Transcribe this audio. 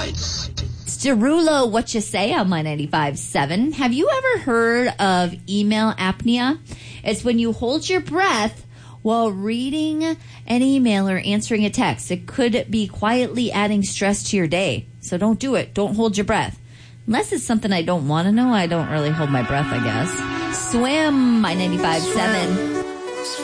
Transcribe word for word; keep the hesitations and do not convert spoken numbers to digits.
Lights. Derulo, what you say on my ninety-five point seven. Have you ever heard of email apnea? It's when you hold your breath while reading an email or answering a text. It could be quietly adding stress to your day. So don't do it. Don't hold your breath. Unless it's something I don't want to know, I don't really hold my breath, I guess. Swim, my ninety-five point seven.